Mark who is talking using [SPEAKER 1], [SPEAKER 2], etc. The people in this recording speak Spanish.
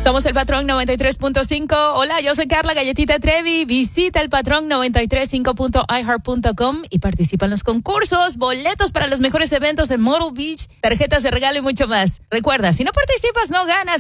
[SPEAKER 1] Somos el Patrón 93.5. Hola, yo soy Carla Galletita Trevi. Visita el Patrón 935.iheart.com y participa en los concursos, boletos para los mejores eventos en Myrtle Beach, tarjetas de regalo y mucho más. Recuerda, si no participas, no ganas.